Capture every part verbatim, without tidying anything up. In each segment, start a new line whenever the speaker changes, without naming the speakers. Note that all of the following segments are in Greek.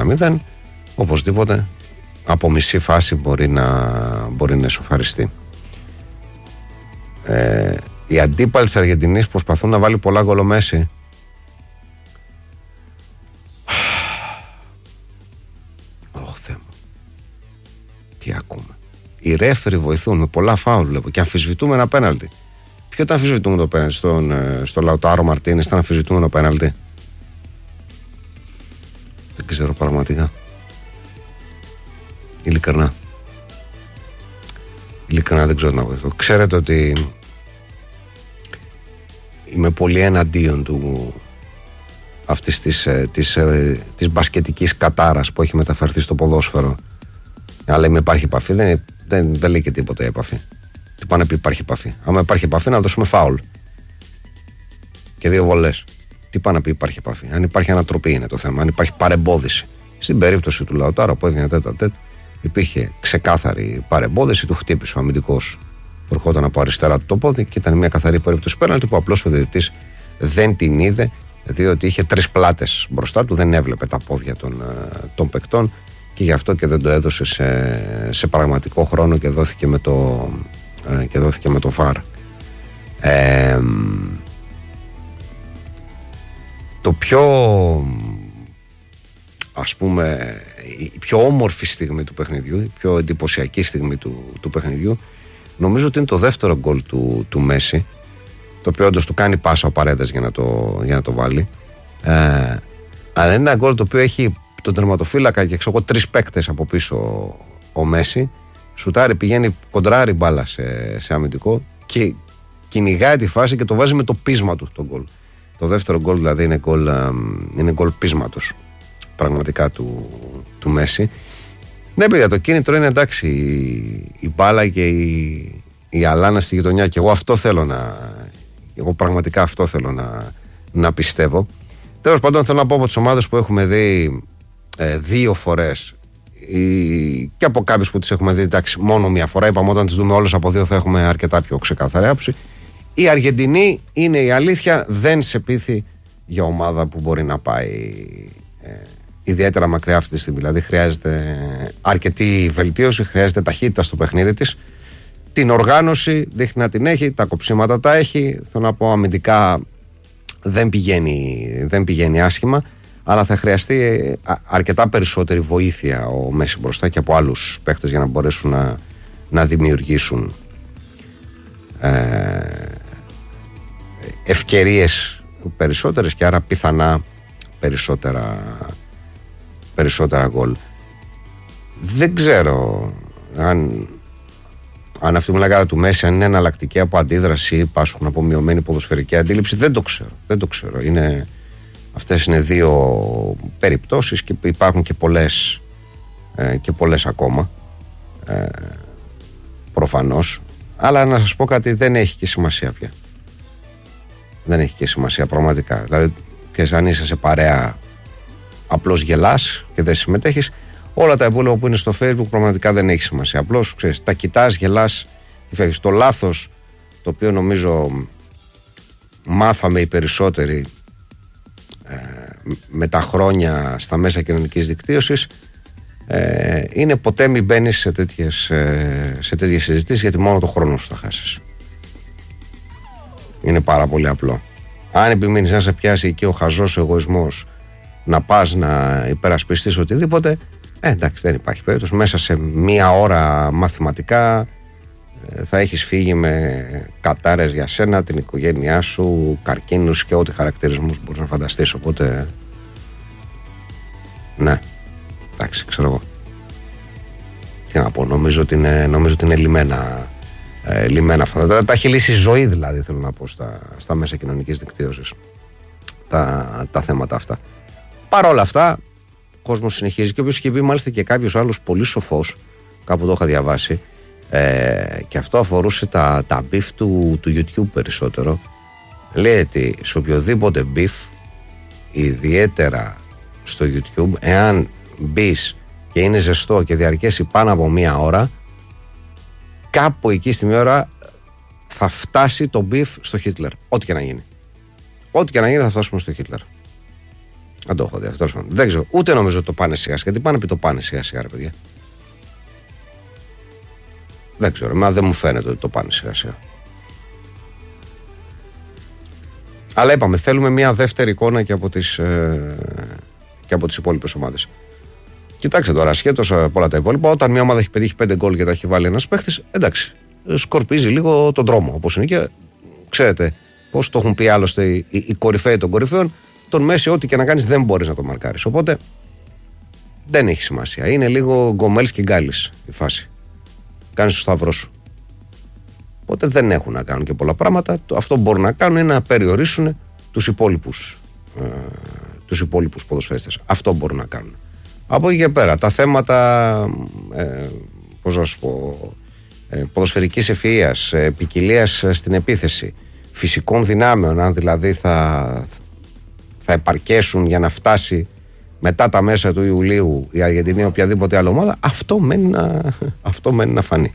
μηδέν, οπωσδήποτε από μισή φάση μπορεί να, μπορεί να εσωφαριστεί. Ε, οι αντίπαλοι της Αργεντινής προσπαθούν να βάλει πολλά γκολ ο Μέση. Ωχ, Θεέ μου. Τι ακούμε. Οι ρέφεροι βοηθούν με πολλά φάουλ, βλέπω, και αμφισβητούμε ένα πέναλτι. Ποιο ήταν αμφισβητούμενο το πέναλτι στον, στο Λαουτάρο Μαρτίνες? Ήταν αμφισβητούμενο πέναλτι? Δεν ξέρω πραγματικά. Ειλικρινά. Ειλικρινά δεν ξέρω τι να πω. Ξέρετε ότι είμαι πολύ εναντίον του αυτής της, της, της μπασκετικής κατάρας που έχει μεταφερθεί στο ποδόσφαιρο. Αλλά είμαι υπάρχει επαφή, δεν, δεν, δεν λέει και τίποτα η επαφή. Τι πάνε πει υπάρχει επαφή? Άμα υπάρχει επαφή να δώσουμε φάουλ και δύο βολές. Τι πάνε πει υπάρχει επαφή? Αν υπάρχει ανατροπή είναι το θέμα, αν υπάρχει παρεμπόδιση. Στην περίπτωση του Λαουτάρο που έγινε τέτα τέτ, υπήρχε ξεκάθαρη παρεμπόδιση, του χτύπησε ο αμυντικός που ερχόταν από αριστερά του το πόδι και ήταν μια καθαρή περίπτωση πέναλτι που απλώς ο διαιτητής δεν την είδε, διότι είχε τρεις πλάτες μπροστά του, δεν έβλεπε τα πόδια των, των παικτών και γι' αυτό και δεν το έδωσε σε, σε πραγματικό χρόνο και δόθηκε με το, και δόθηκε με το βαρ. Ε, το πιο, ας πούμε, η πιο όμορφη στιγμή του παιχνιδιού, η πιο εντυπωσιακή στιγμή του, του παιχνιδιού, νομίζω ότι είναι το δεύτερο γκολ του, του Μέση, το οποίο όντως του κάνει πάσα ο Παρέδες για να το, για να το βάλει. Ε, αλλά είναι ένα γκολ το οποίο έχει τον τερματοφύλακα και ξέρω, τρεις παίκτες από πίσω ο, ο Μέση. Σουτάρει, πηγαίνει, κοντράρει μπάλα σε, σε αμυντικό και κυνηγάει τη φάση και το βάζει με το πείσμα του τον γκολ. Το δεύτερο γκολ δηλαδή είναι γκολ, είναι γκολ πείσματος πραγματικά του, του Μέση. Ναι, παιδιά, το κίνητρο είναι εντάξει, η, η μπάλα και η, η αλάνα στη γειτονιά, και εγώ αυτό θέλω να, εγώ πραγματικά αυτό θέλω να, να πιστεύω. Τέλος πάντων, θέλω να πω από τις ομάδες που έχουμε δει ε, δύο φορές ή, και από κάποιες που τις έχουμε δει εντάξει, μόνο μία φορά, είπαμε όταν τις δούμε όλες από δύο θα έχουμε αρκετά πιο ξεκάθαρη άποψη. Η Αργεντινή είναι η αλήθεια, δεν σε πείθει για ομάδα που μπορεί να πάει ε, ιδιαίτερα μακριά αυτή τη στιγμή. Δηλαδή χρειάζεται αρκετή βελτίωση, χρειάζεται ταχύτητα στο παιχνίδι της. Την οργάνωση δείχνει να την έχει, τα κοψίματα τα έχει. Θέλω να πω αμυντικά δεν πηγαίνει, δεν πηγαίνει άσχημα, αλλά θα χρειαστεί αρκετά περισσότερη βοήθεια ο Μέση μπροστά και από άλλους παίχτες για να μπορέσουν να, να δημιουργήσουν ε, ευκαιρίες περισσότερες και άρα πιθανά περισσότερα περισσότερα γκολ. Δεν ξέρω αν, αν αυτή μου λέγατε του Μέση αν είναι εναλλακτική από αντίδραση ή πάσχουν από μειωμένη ποδοσφαιρική αντίληψη, δεν το ξέρω, δεν το ξέρω. Είναι, αυτές είναι δύο περιπτώσεις και υπάρχουν και πολλές ε, και πολλές ακόμα ε, προφανώς, αλλά να σας πω κάτι, δεν έχει και σημασία πια. Δεν έχει και σημασία πραγματικά. Δηλαδή και αν είσαι σε παρέα απλώς γελάς και δεν συμμετέχεις, όλα τα υπόλοιπα που είναι στο Facebook πραγματικά δεν έχει σημασία. Απλώς ξέρεις, τα κοιτάς, γελάς και φεύγεις. Το λάθος το οποίο νομίζω μάθαμε οι περισσότεροι ε, με τα χρόνια στα μέσα κοινωνικής δικτύωσης ε, είναι ποτέ μην μπαίνεις σε τέτοιες, ε, σε τέτοιες συζητήσεις, γιατί μόνο το χρόνο σου θα χάσεις. Είναι πάρα πολύ απλό. Αν επιμείνεις να σε πιάσει εκεί ο χαζός εγωισμός, να πας να υπερασπιστείς οτιδήποτε, ε, εντάξει, δεν υπάρχει περίπτωση. Μέσα σε μία ώρα μαθηματικά ε, θα έχεις φύγει με κατάρες για σένα, την οικογένειά σου, καρκίνους και ό,τι χαρακτηρισμούς μπορείς να φανταστείς. Οπότε ναι, εντάξει, ξέρω εγώ τι να πω. Νομίζω ότι είναι, νομίζω ότι είναι λιμένα, ε, λιμένα αυτά. Τα, τα έχει λύσει η ζωή, δηλαδή, θέλω να πω, στα, στα μέσα κοινωνικής δικτύωσης τα, τα θέματα αυτά. Παρ' όλα αυτά, ο κόσμος συνεχίζει, και όπως είχε πει μάλιστα και κάποιος άλλος πολύ σοφός, κάπου το είχα διαβάσει, ε, και αυτό αφορούσε τα, τα beef του, του YouTube περισσότερο. Λέει ότι σε οποιοδήποτε beef, ιδιαίτερα στο YouTube, εάν μπεις και είναι ζεστό και διαρκέσει πάνω από μία ώρα, κάπου εκεί στη μία ώρα θα φτάσει το beef στο Χίτλερ. Ό,τι και να γίνει. Ό,τι και να γίνει θα φτάσουμε στο Χίτλερ. Αν το έχω δει αυτό. Δεν ξέρω. Ούτε νομίζω ότι το πάνε σιγά σιγά. Γιατί πάνε πει το πάνε σιγά σιγά, ρε παιδιά. Δεν ξέρω. Μα δεν μου φαίνεται ότι το πάνε σιγά σιγά. Αλλά είπαμε, θέλουμε μια δεύτερη εικόνα και από τις, ε, και από τις υπόλοιπες ομάδες. Κοιτάξτε τώρα, ασχέτως από όλα τα υπόλοιπα, όταν μια ομάδα έχει πετύχει πέντε γκολ και τα έχει βάλει ένας παίχτης, εντάξει, σκορπίζει λίγο τον δρόμο. Όπως είναι και ξέρετε πώς το έχουν πει άλλωστε οι, οι, οι κορυφαίοι των κορυφαίων, τον Μέση, ό,τι και να κάνεις δεν μπορείς να τον μαρκάρεις. Οπότε δεν έχει σημασία. Είναι λίγο γκομέλς και γκάλης η φάση. Κάνεις το σταυρό σου. Οπότε δεν έχουν να κάνουν και πολλά πράγματα. Αυτό που μπορούν να κάνουν είναι να περιορίσουν τους υπόλοιπους, ε, τους υπόλοιπους ποδοσφαιριστές. Αυτό μπορούν να κάνουν. Από εκεί και πέρα, τα θέματα ε, πώς να σου πω, ε, ποδοσφαιρικής ευφυΐας, ε, ποικιλίας στην επίθεση, φυσικών δυνάμεων, αν δηλαδή θα, θα επαρκέσουν για να φτάσει μετά τα μέσα του Ιουλίου η Αργεντινή ή οποιαδήποτε άλλη ομάδα, αυτό μένει να, αυτό μένει να φανεί.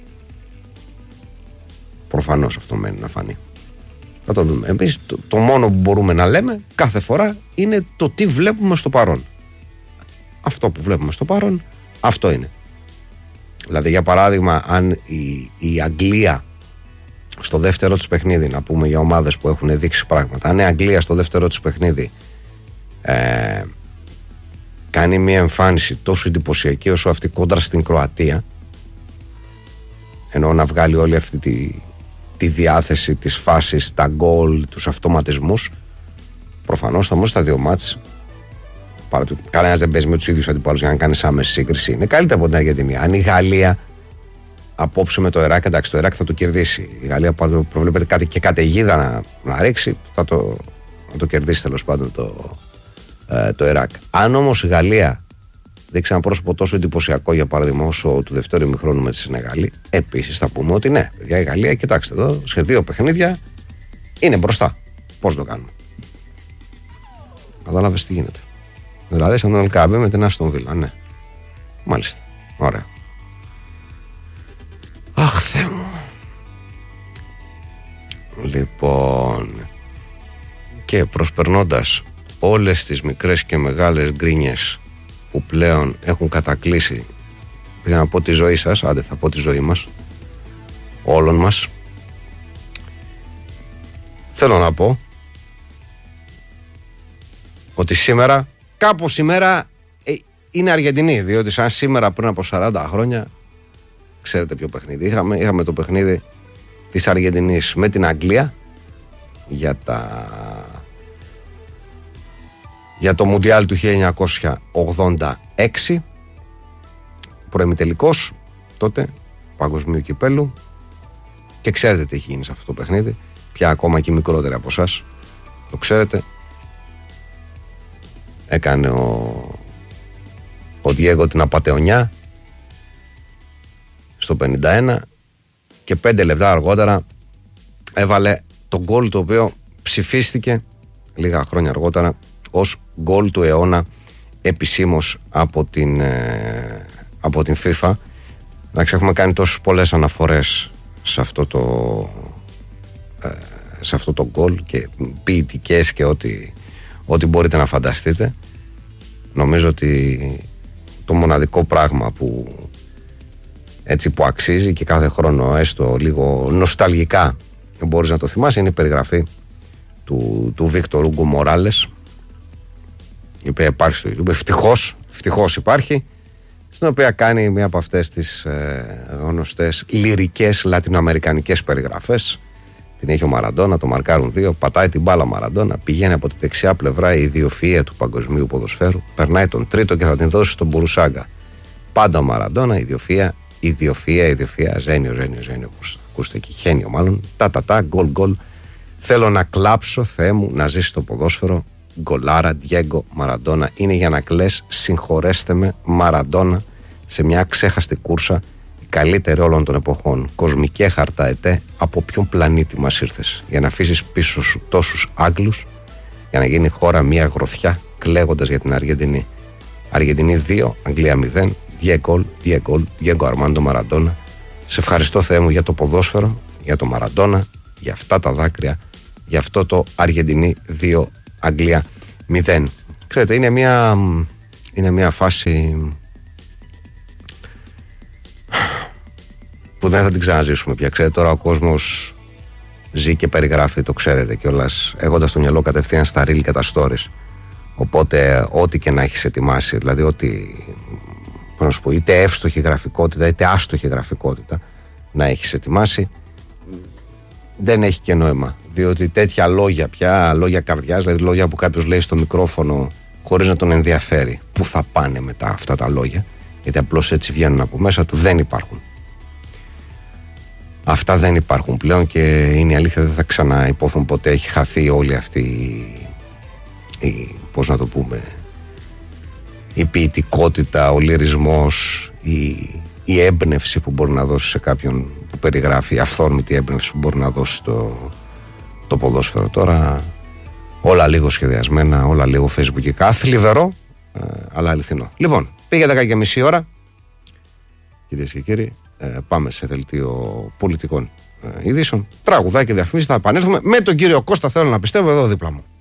Προφανώς αυτό μένει να φανεί. Θα το δούμε. Εμείς το, το μόνο που μπορούμε να λέμε κάθε φορά είναι το τι βλέπουμε στο παρόν. Αυτό που βλέπουμε στο παρόν, αυτό είναι. Δηλαδή, για παράδειγμα, αν η, η Αγγλία στο δεύτερο της παιχνίδι, να πούμε για ομάδες που έχουν δείξει πράγματα, αν η Αγγλία στο δεύτερο της παιχνίδι ε, κάνει μια εμφάνιση τόσο εντυπωσιακή όσο αυτή κόντρα στην Κροατία, ενώ να βγάλει όλη αυτή τη, τη διάθεση, τις φάσεις, τα γκολ, τους αυτοματισμούς, προφανώς θα μόνος στα δύο μάτς. Κανένας δεν παίζει με τους ίδιους αντιπάλους για να κάνει άμεση σύγκριση. Είναι καλύτερα από την Αργεντινή. Αν η Γαλλία απόψε με το Ιράκ, εντάξει, το Ιράκ θα το κερδίσει. Η Γαλλία προβλέπεται κάτι και καταιγίδα να, να ρίξει, θα το, θα το κερδίσει τέλος πάντων το, ε, το Ιράκ. Αν όμως η Γαλλία δείξει ένα πρόσωπο τόσο εντυπωσιακό, για παράδειγμα, όσο του δευτέρου ημιχρόνου με τη Σενεγάλη, επίσης θα πούμε ότι ναι, για η Γαλλία, κοιτάξτε εδώ, σε δύο παιχνίδια είναι μπροστά. Πώς το κάνουμε. Κατάλαβες τι γίνεται. Δηλαδή σαν τον Αλκάμπε με την Άστον Βίλα, ναι. Μάλιστα. Ωραία. Αχ, Θεέ μου. Λοιπόν, και προσπερνώντας όλες τις μικρές και μεγάλες γκρίνιες που πλέον έχουν κατακλείσει, πήγα να πω τη ζωή σας, άντε θα πω τη ζωή μας, όλων μας, θέλω να πω ότι σήμερα, κάπου σήμερα ε, είναι Αργεντινή, διότι σαν σήμερα πριν από σαράντα χρόνια, ξέρετε ποιο παιχνίδι είχαμε, είχαμε το παιχνίδι της Αργεντινής με την Αγγλία για τα για το Μουντιάλ του χίλια εννιακόσια ογδόντα έξι, προημιτελικός τότε παγκοσμίου κυπέλου, και ξέρετε τι έχει γίνει σε αυτό το παιχνίδι, πια ακόμα και μικρότεροι από εσάς το ξέρετε. Έκανε ο ο Διέγκο την απατεωνιά στο πενήντα ένα και πέντε λεπτά αργότερα έβαλε το γκολ το οποίο ψηφίστηκε λίγα χρόνια αργότερα ως γκολ του αιώνα επισήμως από την, ε, από την FIFA. Εντάξει, έχουμε κάνει τόσες πολλές αναφορές σε αυτό το ε, σε αυτό το γκολ και ποιητικές και ό,τι, ό,τι μπορείτε να φανταστείτε. Νομίζω ότι το μοναδικό πράγμα που έτσι που αξίζει και κάθε χρόνο έστω λίγο νοσταλγικά μπορείς να το θυμάσαι είναι η περιγραφή του, του Βίκτορ Ούγκο Μοράλες, η οποία υπάρχει στο YouTube, ευτυχώς, ευτυχώς υπάρχει, στην οποία κάνει μία από αυτές τις ε, γνωστές λυρικές λατινοαμερικανικές περιγραφές. Την έχει ο Μαραντόνα, το μαρκάρουν δύο, πατάει την μπάλα Μαραντόνα, πηγαίνει από τη δεξιά πλευρά η ιδιοφυΐα του παγκοσμίου ποδοσφαίρου, περνάει τον τρίτο και θα την δώσει στον Μπουρουσάγκα. Πάντα ο Μαραντόνα, ιδιοφυΐα, ιδιοφυΐα, ιδιοφυΐα, ζένιο, ζένιο, ζένιο, ακούστε εκεί, χένιο μάλλον, τα τα τα, γκολ γκολ. Θέλω να κλάψω, Θεέ μου, να ζήσει το ποδόσφαιρο. Γκολάρα, Διέγκο, Μαραντόνα. Είναι για να κλαις, συγχωρέστε με, Μαραντόνα, σε μια ξέχαστη κούρσα, η καλύτερη όλων των εποχών. Κοσμικέ χαρταετέ, από ποιον πλανήτη μας ήρθες για να αφήσεις πίσω σου τόσους Άγγλους, για να γίνει η χώρα μια γροθιά, κλαίγοντας για την Αργεντινή. Αργεντινή δύο, Αγγλία μηδέν, Διέγκο, Διέγκο, Διέγκο Αρμάντο Μαραντόνα. Σε ευχαριστώ, Θεέ μου, για το ποδόσφαιρο, για το Μαραντόνα, για αυτά τα δάκρυα, για αυτό το Αργεντινή δύο, Αγγλία μηδέν. Ξέρετε, είναι μια, είναι μια φάση που δεν θα την ξαναζήσουμε πια. Ξέρετε, τώρα ο κόσμος ζει και περιγράφει, το ξέρετε κιόλας, έχοντας το μυαλό κατευθείαν στα reel και τα stories. Οπότε, ό,τι και να έχεις ετοιμάσει, δηλαδή, ό,τι, πώς να σου πω, είτε εύστοχη γραφικότητα, είτε άστοχη γραφικότητα να έχεις ετοιμάσει, δεν έχει και νόημα. Διότι τέτοια λόγια πια, λόγια καρδιάς, δηλαδή λόγια που κάποιος λέει στο μικρόφωνο χωρίς να τον ενδιαφέρει, πού θα πάνε μετά αυτά τα λόγια, γιατί απλώς έτσι βγαίνουν από μέσα του, δεν υπάρχουν. Αυτά δεν υπάρχουν πλέον και είναι η αλήθεια, δεν θα ξαναυπόθουν ποτέ. Έχει χαθεί όλη αυτή η, η, πώς να το πούμε, η ποιητικότητα, ο λυρισμός, η, η έμπνευση που μπορεί να δώσει σε κάποιον που περιγράφει, η αυθόρμητη έμπνευση που μπορεί να δώσει το, το ποδόσφαιρο. Τώρα όλα λίγο σχεδιασμένα, όλα λίγο facebookικά, θλιβερό, ε, αλλά αληθινό. Λοιπόν, πήγε δέκα και μισή ώρα, κυρίες και κύριοι. Ε, πάμε σε δελτίο πολιτικών ε, ειδήσεων. Τραγουδάκι, διαφημίσεις, θα επανέλθουμε με τον κύριο Κώστα, θέλω να πιστεύω, εδώ δίπλα μου.